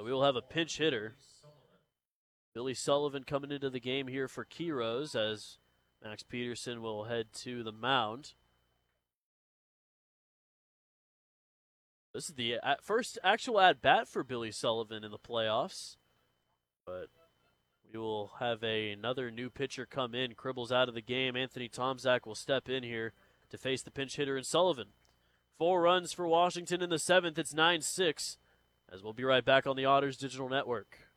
So we will have a pinch hitter. Billy Sullivan coming into the game here for Kiros as Max Peterson will head to the mound. This is the first actual at-bat for Billy Sullivan in the playoffs. But we will have another new pitcher come in. Cribbles out of the game. Anthony Tomczak will step in here to face the pinch hitter in Sullivan. 4 runs for Washington in the 7th. It's 9-6. As we'll be right back on the Otters Digital Network.